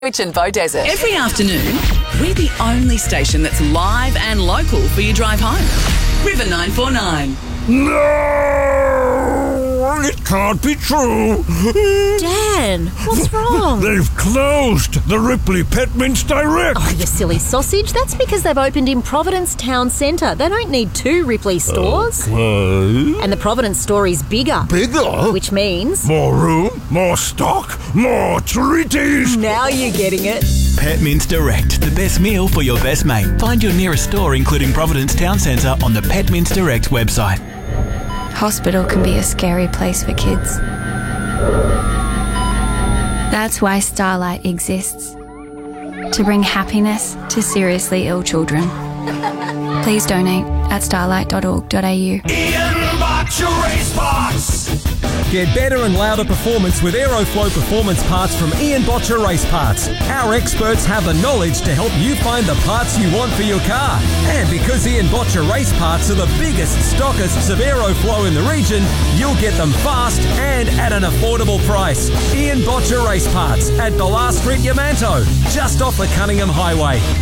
Which and Beaudesert. Every afternoon, we're the only station that's live and local for your drive home. River 949. No, it can't be true. Dan, what's wrong? They've closed the Ripley Pet Mince Direct. Oh, you silly sausage. That's because they've opened in Providence Town Centre. They don't need two Ripley stores. And the Providence store is bigger. Bigger? Which means... More room, more stock, more treaties. Now you're getting it. Pet Mince Direct, the best meal for your best mate. Find your nearest store, including Providence Town Centre, on the Pet Mince Direct website. Hospital can be a scary place for kids. That's why Starlight exists. To bring happiness to seriously ill children. Please donate at starlight.org.au. Ian Butcher Race Parts. Get better and louder performance with Aeroflow performance parts from Ian Botcher Race Parts. Our experts have the knowledge to help you find the parts you want for your car. And because Ian Botcher Race Parts are the biggest stockists of Aeroflow in the region, you'll get them fast and at an affordable price. Ian Botcher Race Parts at Ballar Street, Yamanto, just off the Cunningham Highway.